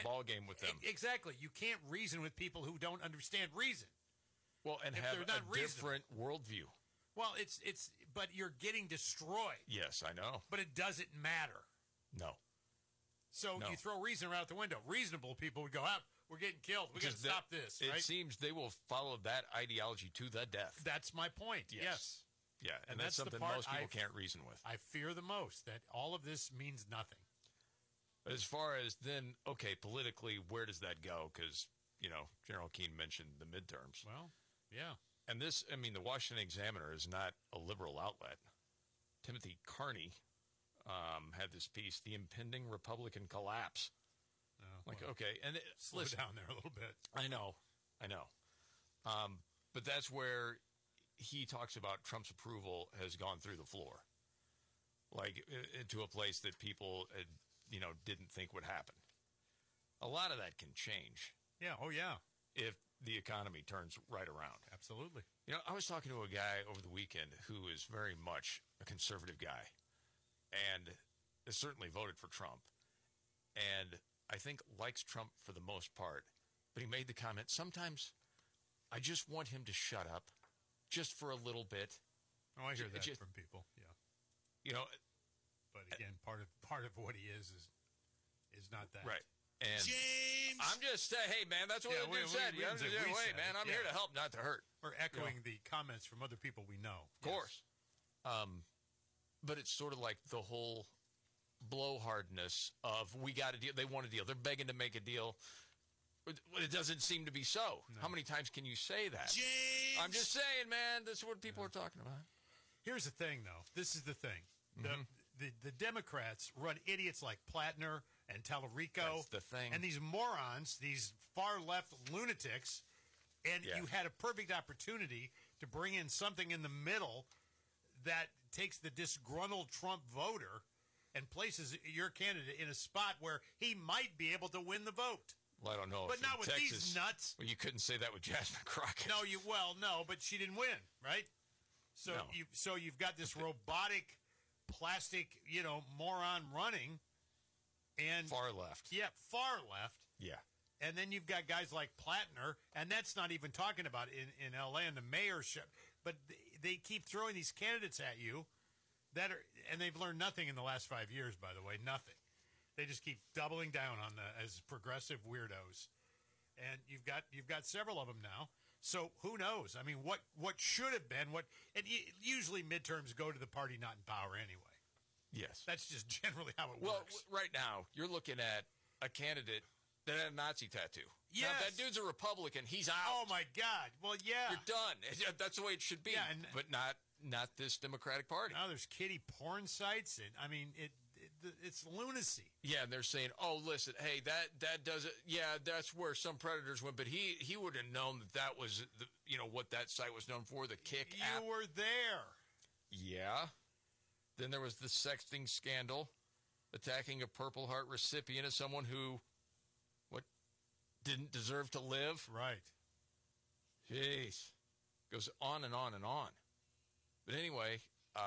ballgame with them. Exactly. You can't reason with people who don't understand reason. Well, and if have they're not a different worldview. Well, but you're getting destroyed. Yes, I know. But it doesn't matter. No. So you throw reason out the window. Reasonable people would go out. We're getting killed. We got to stop this. It right? seems they will follow that ideology to the death. That's my point. Yes. Yeah, and that's something most people can't reason with. I fear the most, that all of this means nothing. But as far as then, okay, politically, where does that go? Because, General Keane mentioned the midterms. Well, yeah. And the Washington Examiner is not a liberal outlet. Timothy Carney had this piece, The Impending Republican Collapse. Oh, okay. And slow down there a little bit. I know. But that's where he talks about Trump's approval has gone through the floor. Into a place that people, didn't think would happen. A lot of that can change. Yeah. Oh, yeah. If the economy turns right around. Absolutely. I was talking to a guy over the weekend who is very much a conservative guy and has certainly voted for Trump and I think likes Trump for the most part. But he made the comment, sometimes I just want him to shut up just for a little bit. Oh, I hear that from people. Yeah. But again, part of what he is not that. Right. And James! I'm just saying, hey, man, that's what the dude said. Wait, man, I'm here to help, not to hurt. Or echoing the comments from other people we know. Of course. But it's sort of like the whole blowhardness of we got a deal. They want a deal. They're begging to make a deal. It doesn't seem to be so. No. How many times can you say that? James! I'm just saying, man, this is what people are talking about. Here's the thing, though. This is the thing. The Democrats run idiots like Plattner and Tallarico. That's the thing. And these morons, these far-left lunatics, and you had a perfect opportunity to bring in something in the middle that takes the disgruntled Trump voter and places your candidate in a spot where he might be able to win the vote. Well, I don't know. But not with Texas, these nuts. Well, you couldn't say that with Jasmine Crockett. No, but she didn't win, right? So you've got this robotic, plastic, moron running, and far left. Yeah, far left. Yeah. And then you've got guys like Plattner, and that's not even talking about in L.A. and the mayorship. But they keep throwing these candidates at you and they've learned nothing in the last 5 years, by the way, nothing. They just keep doubling down on as progressive weirdos, and you've got several of them now. So who knows? I mean, what should have been and usually midterms go to the party not in power anyway. Yes, that's just generally how it works. Well, right now you're looking at a candidate that had a Nazi tattoo. Yes, now, if that dude's a Republican. He's out. Oh my God! Well, yeah, you're done. That's the way it should be. Yeah, but not this Democratic Party. Now there's kiddie porn sites, and I mean it's lunacy. Yeah, and they're saying, "Oh, listen, hey, that does it. Yeah, that's where some predators went, but he would have known that was what that site was known for, the Kick app. You were there." Yeah. Then there was the sexting scandal, attacking a Purple Heart recipient as someone who didn't deserve to live. Right. Jeez. Goes on and on and on. But anyway,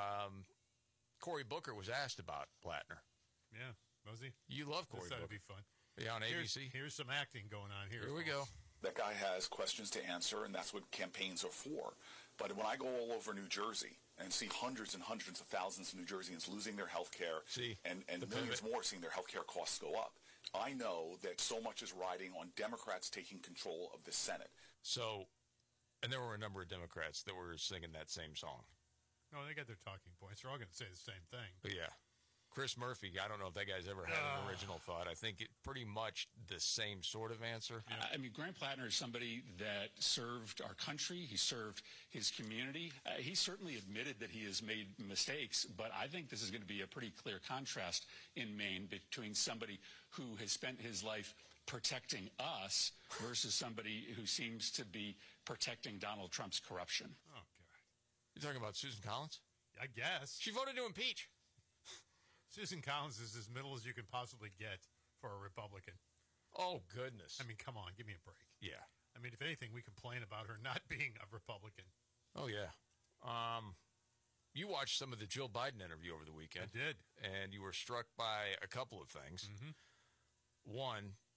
Cory Booker was asked about Plattner. Yeah, was he? You love Cory Booker. That would be fun. Yeah, on ABC. Here's some acting going on here. Here we go. That guy has questions to answer, and that's what campaigns are for. But when I go all over New Jersey and see hundreds and hundreds of thousands of New Jerseyans losing their health care and millions more seeing their health care costs go up, I know that so much is riding on Democrats taking control of the Senate. So, and there were a number of Democrats that were singing that same song. No, they got their talking points. They're all going to say the same thing. But yeah. Chris Murphy, I don't know if that guy's ever had an original thought. I think it pretty much the same sort of answer. Yeah. I mean, Grant Plattner is somebody that served our country. He served his community. He certainly admitted that he has made mistakes, but I think this is going to be a pretty clear contrast in Maine between somebody who has spent his life protecting us versus somebody who seems to be protecting Donald Trump's corruption. Oh, God. You're talking about Susan Collins? I guess. She voted to impeach. Susan Collins is as middle as you can possibly get for a Republican. Oh, goodness. I mean, come on, give me a break. Yeah. I mean, if anything, we complain about her not being a Republican. Oh, yeah. You watched some of the Jill Biden interview over the weekend. I did. And you were struck by a couple of things. Mm-hmm. One,